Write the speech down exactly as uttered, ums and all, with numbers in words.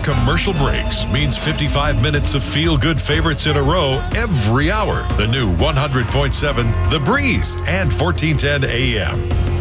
commercial breaks means fifty-five minutes of feel-good favorites in a row every hour. The new one hundred point seven The Breeze and fourteen ten A M.